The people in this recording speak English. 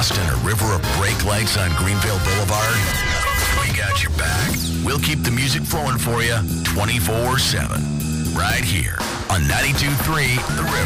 lost in a river of brake lights on Greenville Boulevard? We got your back. We'll keep the music flowing for you 24/7. Right here on 92.3 The River.